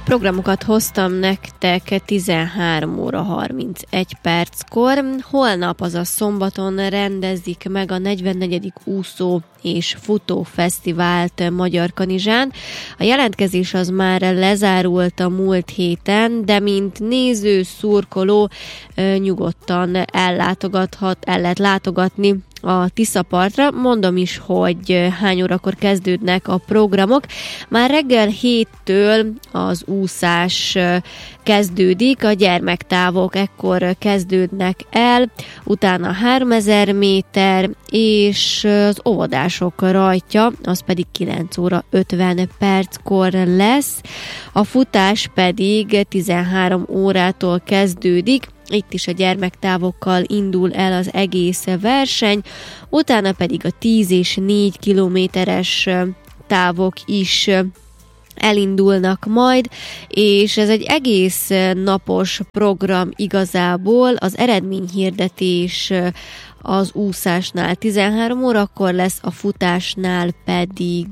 Programokat hoztam nektek 13 óra 31 perckor. Holnap, azaz szombaton rendezik meg a 44. úszó és futó fesztivált Magyarkanizsán. A jelentkezés az már lezárult a múlt héten, de mint néző, szurkoló nyugodtan el lehet látogatni a Tiszapartra. Mondom is, hogy hány órakor kezdődnek a programok. Már reggel 7-től az úszás kezdődik, a gyermektávok ekkor kezdődnek el, utána 3000 méter, és az óvodások rajtja, az pedig 9 óra 50 perckor lesz. A futás pedig 13 órától kezdődik, itt is a gyermektávokkal indul el az egész verseny, utána pedig a 10 és 4 kilométeres távok is elindulnak majd, és ez egy egész napos program igazából. Az eredményhirdetés az úszásnál 13 órakor lesz, a futásnál pedig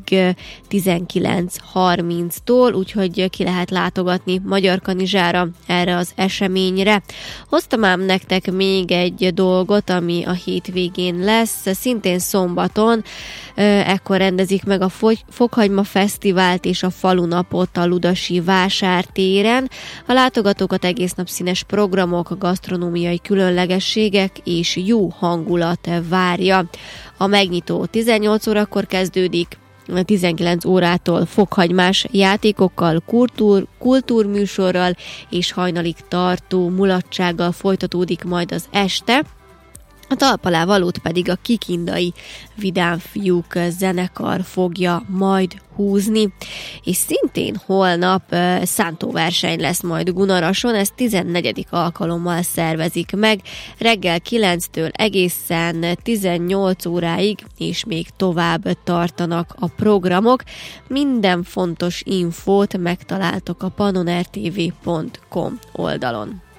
19:30-tól, úgyhogy ki lehet látogatni Magyarkanizsára erre az eseményre. Hoztam ám nektek még egy dolgot, ami a hétvégén lesz, szintén szombaton, ekkor rendezik meg a Fokhagyma Fesztivált és a Falunapot a Ludasi Vásártéren. A látogatókat egész nap színes programok, gasztronómiai különlegességek és jó hangulat várja. A megnyitó 18 órakor kezdődik, 19 órától fokhagymás játékokkal, kultúrműsorral és hajnalig tartó mulatsággal folytatódik majd az este. A talpalávalót pedig a Kikindai Vidám Fiúk zenekar fogja majd húzni, és szintén holnap szántóverseny lesz majd Gunarason, ezt 14. alkalommal szervezik meg, reggel 9-től egészen 18 óráig, és még tovább tartanak a programok. Minden fontos infót megtaláltok a pannonrtv.com oldalon.